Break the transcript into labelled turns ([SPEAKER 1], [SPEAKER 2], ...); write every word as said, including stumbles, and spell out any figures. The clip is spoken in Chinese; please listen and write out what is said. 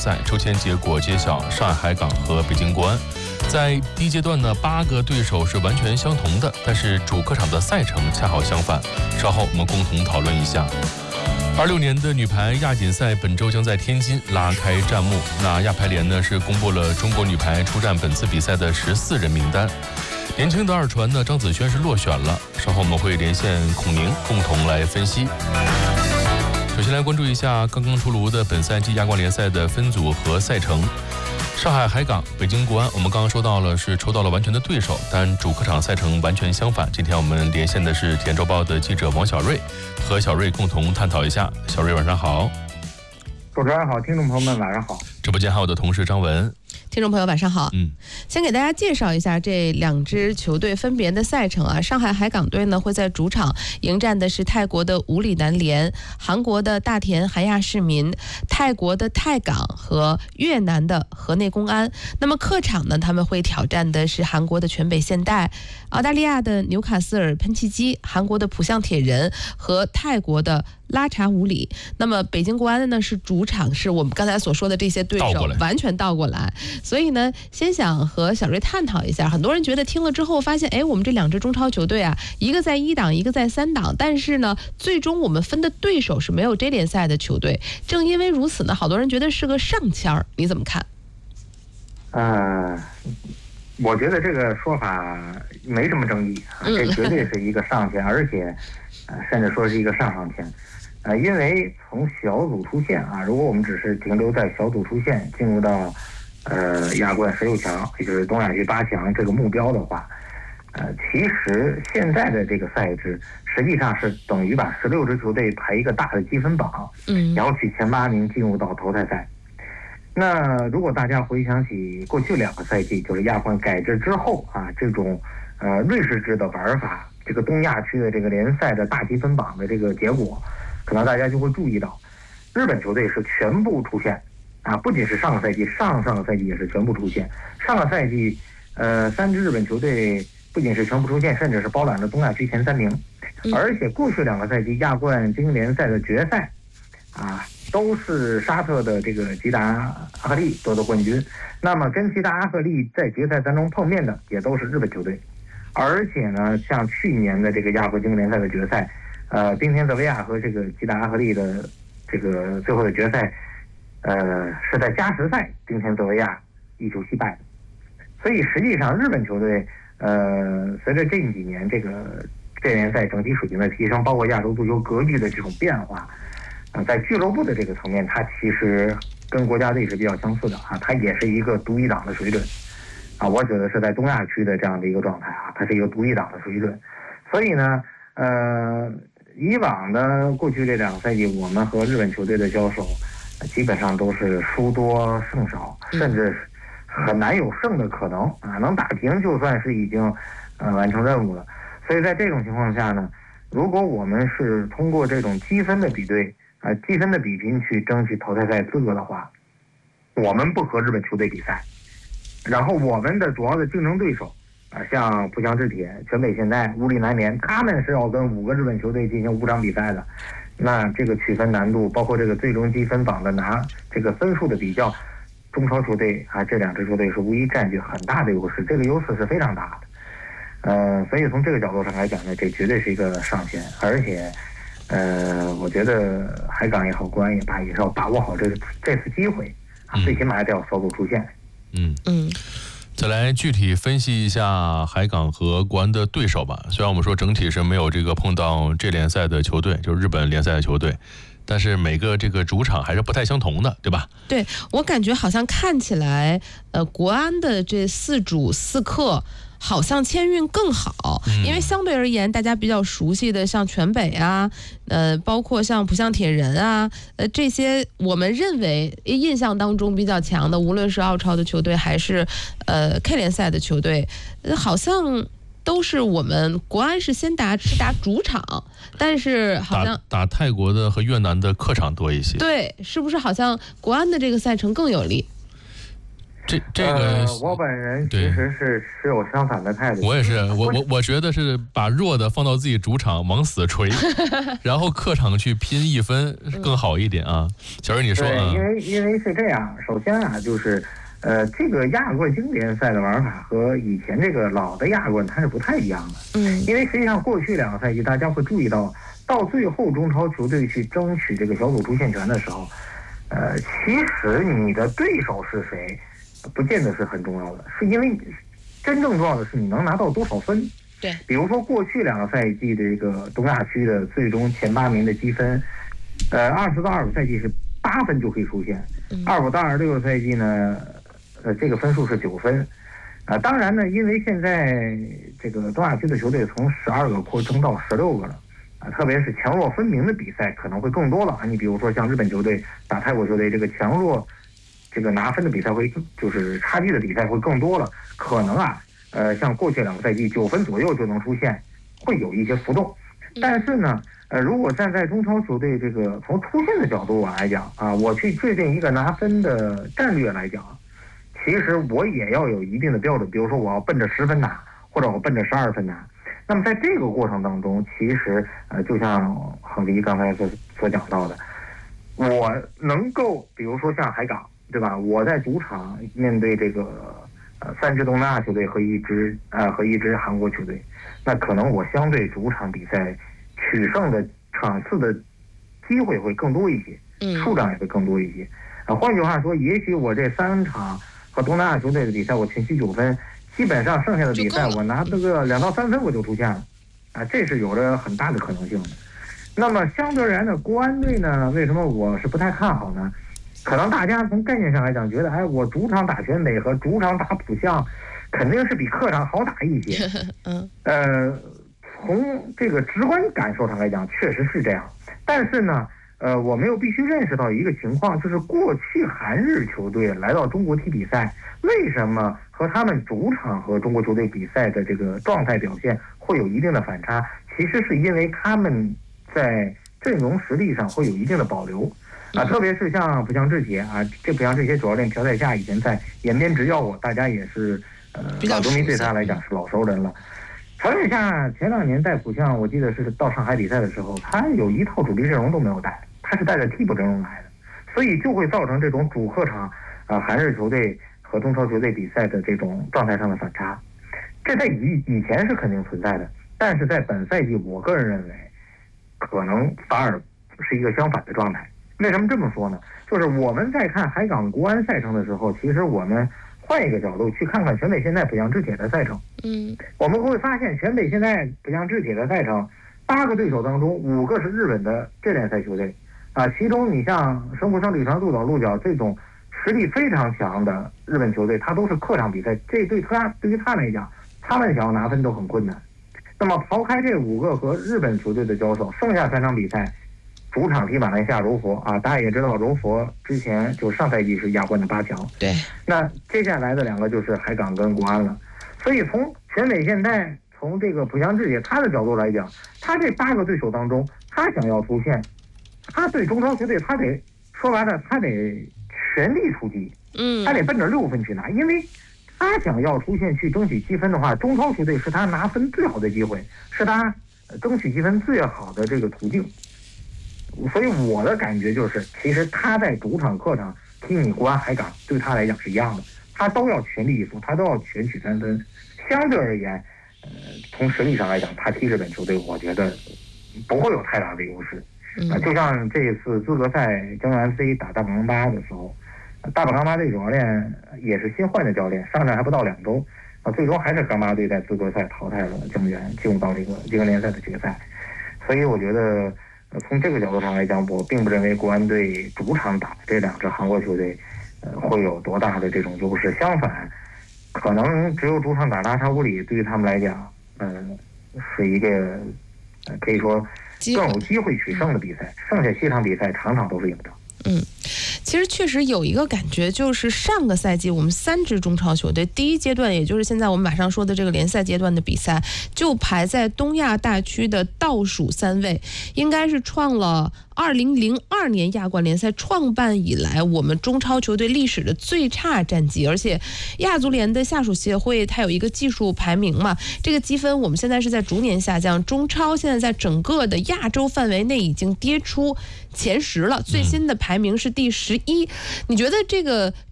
[SPEAKER 1] 赛抽签结果揭晓，上海海港和北京国安。在第一阶段呢，八个对手是完全相同的，但是主客场的赛程恰好相反。稍后我们共同讨论一下。二六年的女排亚锦赛本周将在天津拉开战幕。那亚排联呢是公布了中国女排出战本次比赛的十四人名单。年轻的二传呢张子萱是落选了。稍后我们会连线孔宁共同来分析。首先来关注一下刚刚出炉的本赛季亚冠联赛的分组和赛程。上海海港、北京国安，我们刚刚说到了是抽到了完全的对手，但主客场赛程完全相反。今天我们连线的是体验周报的记者王小瑞，和小瑞共同探讨一下。小瑞晚上好。
[SPEAKER 2] 主持人好，听众朋友们晚上好。
[SPEAKER 1] 直播间还有我的同事张文。
[SPEAKER 3] 听众朋友晚上好。
[SPEAKER 1] 嗯，
[SPEAKER 3] 先给大家介绍一下这两支球队分别的赛程啊。上海海港队呢会在主场迎战的是泰国的武里南联、韩国的大田韩亚市民、泰国的泰港和越南的河内公安。那么客场呢，他们会挑战的是韩国的全北现代、澳大利亚的纽卡斯尔喷气机、韩国的浦项铁人和泰国的拉查武里。那么北京国安呢是主场，是我们刚才所说的这些对手完全倒过来。所以呢，先想和小瑞探讨一下。很多人觉得听了之后发现，哎，我们这两支中超球队啊，一个在一档，一个在三档，但是呢，最终我们分的对手是没有 J 联赛的球队。正因为如此呢，好多人觉得是个上签儿，你怎么看？
[SPEAKER 2] 呃，我觉得这个说法没什么争议啊，这绝对是一个上签，而且呃，甚至说是一个上上签。呃，因为从小组出线啊，如果我们只是停留在小组出线，进入到呃，亚冠十六强，也就是东亚区八强这个目标的话，呃，其实现在的这个赛制实际上是等于把十六支球队排一个大的积分榜，
[SPEAKER 3] 嗯，
[SPEAKER 2] 然后取前八名进入到淘汰赛。那如果大家回想起过去两个赛季，就是亚冠改制之后啊，这种呃瑞士制的玩法，这个东亚区的这个联赛的大积分榜的这个结果，可能大家就会注意到，日本球队是全部出现。啊，不仅是上个赛季，上上个赛季也是全部出现。上个赛季，呃，三支日本球队不仅是全部出现，甚至是包揽了东亚区前三名。而且过去两个赛季亚冠精英联赛的决赛，啊，都是沙特的这个吉达阿赫利夺得冠军。那么跟吉达阿赫利在决赛当中碰面的也都是日本球队。而且呢，像去年的这个亚冠精英联赛的决赛，呃，冰田泽维亚和这个吉达阿赫利的这个最后的决赛。呃，是在加时赛，冰田泽维亚一球惜败。所以实际上，日本球队呃，随着近几年这个这联赛整体水平的提升，包括亚洲足球格局的这种变化，呃，在俱乐部的这个层面，它其实跟国家队是比较相似的啊，它也是一个独一档的水准啊。我觉得是在东亚区的这样的一个状态啊，它是一个独一档的水准。所以呢，呃，以往的过去这两个赛季，我们和日本球队的交手。基本上都是输多胜少，甚至很难有胜的可能啊！能打平就算是已经呃完成任务了。所以在这种情况下呢，如果我们是通过这种积分的比对啊、呃、积分的比拼去争取淘汰赛资格的话，我们不和日本球队比赛，然后我们的主要的竞争对手啊、呃，像浦项制铁、全北现代、武里南联，他们是要跟五个日本球队进行五场比赛的。那这个取分难度，包括这个最终积分榜的拿这个分数的比较，中超球队啊，这两支球队是无疑占据很大的优势，这个优势是非常大的。呃，所以从这个角度上来讲呢，这绝对是一个上限，而且，呃，我觉得海港也好，国安也罢，也是要把握好这个这次机会啊，最起码也得要小组出线。
[SPEAKER 1] 嗯嗯。再来具体分析一下海港和国安的对手吧。虽然我们说整体是没有这个碰到这联赛的球队，就是日本联赛的球队，但是每个这个主场还是不太相同的，对吧？
[SPEAKER 3] 对，我感觉好像看起来，呃，国安的这四主四客好像签运更好，因为相对而言，大家比较熟悉的像全北啊，呃，包括像浦项铁人啊，呃，这些我们认为印象当中比较强的，无论是澳超的球队还是呃 K 联赛的球队，呃、好像都是我们国安是先打是打主场，但是好像
[SPEAKER 1] 打, 打泰国的和越南的客场多一些。
[SPEAKER 3] 对，是不是好像国安的这个赛程更有利？
[SPEAKER 1] 这这个、
[SPEAKER 2] 呃、我本人其实是持有相反的态度。
[SPEAKER 1] 我也是，我我我觉得是把弱的放到自己主场往死锤，然后客场去拼一分更好一点啊。小瑞你说啊？
[SPEAKER 2] 因为因为是这样，首先啊，就是呃，这个亚冠经典赛的玩法和以前这个老的亚冠它是不太一样的。
[SPEAKER 3] 嗯，
[SPEAKER 2] 因为实际上过去两个赛季，大家会注意到，到最后中超球队去争取这个小组出线权的时候，呃，其实你的对手是谁？不见得是很重要的，是因为真正重要的是你能拿到多少分。
[SPEAKER 3] 对，
[SPEAKER 2] 比如说过去两个赛季的这个东亚区的最终前八名的积分，呃，二十到二十赛季是八分就可以出现，二五到二十六个赛季呢，呃，这个分数是九分。啊、呃，当然呢，因为现在这个东亚区的球队从十二个扩增到十六个了，啊、呃，特别是强弱分明的比赛可能会更多了啊。你比如说像日本球队打泰国球队，这个强弱。这个拿分的比赛会就是差距的比赛会更多了，可能啊，呃，像过去两个赛季九分左右就能出现，会有一些浮动。但是呢，呃，如果站在中超球队这个从出线的角度来讲啊，我去制定一个拿分的战略来讲，其实我也要有一定的标准，比如说我要奔着十分拿，或者我奔着十二分拿。那么在这个过程当中，其实呃，就像恒迪刚才所所讲到的，我能够比如说像海港。对吧？我在主场面对这个呃三支东南亚球队和一支呃和一支韩国球队，那可能我相对主场比赛取胜的场次的机会会更多一些，数量也会更多一些。啊、呃，换句话说，也许我这三场和东南亚球队的比赛我全取九分，基本上剩下的比赛我拿这个两到三分我就出现了，啊、呃，这是有着很大的可能性的。那么相对而言呢，国安队呢，为什么我是不太看好呢？可能大家从概念上来讲，觉得哎，我主场打全北和主场打浦项，肯定是比客场好打一些。嗯，呃，从这个直观感受上来讲，确实是这样。但是呢，呃，我们又必须认识到一个情况，就是过去韩日球队来到中国踢比赛，为什么和他们主场和中国球队比赛的这个状态表现会有一定的反差？其实是因为他们在阵容实力上会有一定的保留。啊，特别是像浦项制铁啊，这浦项制铁主教练朴载夏以前在延边执教过，大家也是呃老球迷对他来讲是老熟人了。朴载夏前两年带浦项，我记得是到上海比赛的时候，他有一套主力阵容都没有带，他是带着替补阵容来的，所以就会造成这种主客场啊韩日球队和中超球队比赛的这种状态上的反差。这在以以前是肯定存在的，但是在本赛季，我个人认为可能反而是一个相反的状态。为什么这么说呢？就是我们在看海港国安赛程的时候，其实我们换一个角度去看看全北现代浦项制铁的赛程，嗯，我们会发现全北现代浦项制铁的赛程，八个对手当中五个是日本的这联赛球队，啊，其中你像神户胜利船、鹿岛鹿角这种实力非常强的日本球队，它都是客场比赛，这对他对于他来讲，他们想要拿分都很困难。那么抛开这五个和日本球队的交手，剩下三场比赛。主场踢马来西亚柔佛啊，大家也知道柔佛之前就上赛季是亚冠的八强。
[SPEAKER 3] 对，
[SPEAKER 2] 那接下来的两个就是海港跟国安了。所以从全北现代，从这个浦项制铁他的角度来讲，他这八个对手当中，他想要出线，他对中超球队他得说白了，他得全力出击，嗯，他得奔着六分去拿，因为他想要出线去争取积分的话，中超球队是他拿分最好的机会，是他争取积分最好的这个途径。所以我的感觉就是，其实他在主场、客场踢你国安、海港，对他来讲是一样的，他都要全力以赴，他都要全取三分。相对而言，呃，从实力上来讲，他踢日本球队，我觉得不会有太大的优势。啊、呃，就像这次资格赛江南 F C 打大阪钢巴的时候，大阪钢巴队主教练也是新换的教练，上任还不到两周，啊，最终还是钢巴队在资格赛淘汰了江原，进入到这个这个联赛的决赛。所以我觉得。从这个角度上来讲，我并不认为国安队主场打这两支韩国球队，呃，会有多大的这种优势。相反，可能只有主场打拉差乌里，对于他们来讲，嗯、呃，是一个呃可以说更有机会取胜的比赛。剩下七场比赛，场场都是赢的。
[SPEAKER 3] 嗯，其实确实有一个感觉，就是上个赛季我们三支中超球队第一阶段，也就是现在我们马上说的这个联赛阶段的比赛，就排在东亚大区的倒数三位，应该是创了二零零二年亚冠联赛创办以来我们中超球队历史的最差战绩。而且亚足联的下属协会它有一个技术排名嘛，这个积分我们现在是在逐年下降，中超现在在整个的亚洲范围内已经跌出前十了，最新的排名是第十一。你觉得这个